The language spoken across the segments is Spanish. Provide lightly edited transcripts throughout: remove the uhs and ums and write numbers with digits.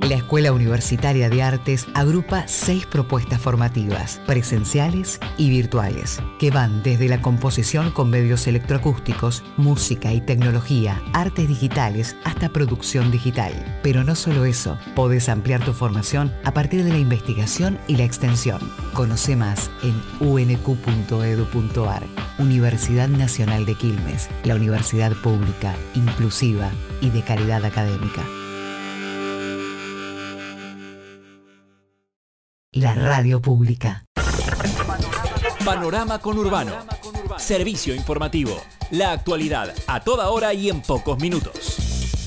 La Escuela Universitaria de Artes agrupa 6 propuestas formativas, presenciales y virtuales, que van desde la composición con medios electroacústicos, música y tecnología, artes digitales, hasta producción digital. Pero no solo eso, podés ampliar tu formación a partir de la investigación y la extensión. Conoce más en unq.edu.ar. Universidad Nacional de Quilmes, la universidad pública, inclusiva y de calidad académica. La radio pública. Panorama Conurbano. Servicio informativo. La actualidad a toda hora y en pocos minutos.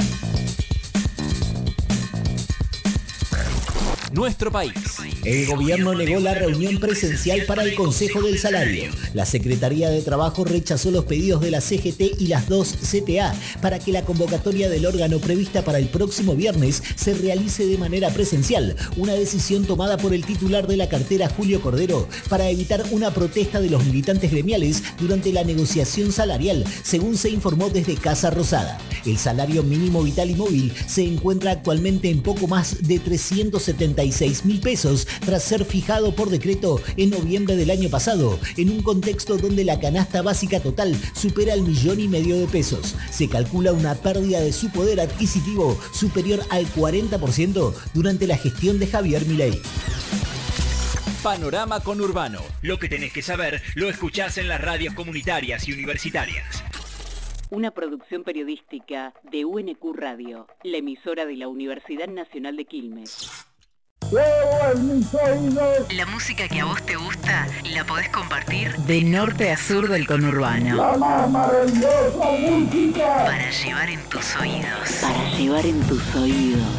Nuestro país. El gobierno negó la reunión presencial para el Consejo del Salario. La Secretaría de Trabajo rechazó los pedidos de la CGT y las 2 CTA para que la convocatoria del órgano prevista para el próximo viernes se realice de manera presencial, una decisión tomada por el titular de la cartera, Julio Cordero, para evitar una protesta de los militantes gremiales durante la negociación salarial, según se informó desde Casa Rosada. El salario mínimo vital y móvil se encuentra actualmente en poco más de 376.000 pesos, tras ser fijado por decreto en noviembre del año pasado, en un contexto donde la canasta básica total supera el 1,5 millones de pesos. Se calcula una pérdida de su poder adquisitivo superior al 40% durante la gestión de Javier Milei. Panorama Conurbano. Lo que tenés que saber lo escuchás en las radios comunitarias y universitarias. Una producción periodística de UNQ Radio, la emisora de la Universidad Nacional de Quilmes. La música que a vos te gusta la podés compartir de norte a sur del conurbano. La más maravillosa música para llevar en tus oídos. Para llevar en tus oídos.